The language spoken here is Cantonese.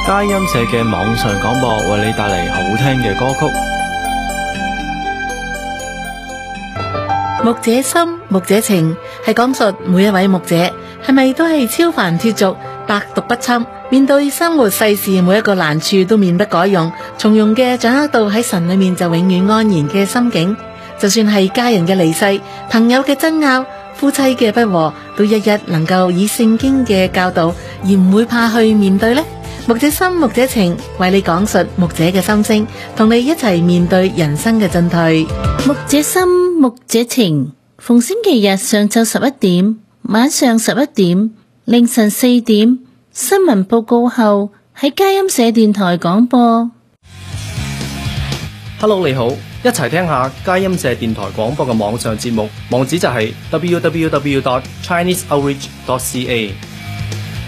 佳音社嘅網上廣播，為你帶嚟好聽嘅歌曲。 牧者心，牧者情，係講述每一位牧者係咪都係超凡脫俗、百毒不侵，面對生活世事每一個難處都面不改容，從容嘅掌握到喺神裏面就永遠安然嘅心境。就算係家人嘅離世、朋友嘅爭拗、夫妻嘅不和，都一一能夠以聖經嘅教導而唔會怕去面對呢。牧者心，牧者情，為你講述牧者嘅心聲，同你一齊面對人生嘅進退。 牧者心，牧者情，逢星期日上晝11點、晚上11點、凌晨4點，新聞報告後喺佳音社電台廣播。 Hello， 你好，一齊聽下佳音社電台廣播嘅網上節目，網址就係 www.chineseoutreach.ca。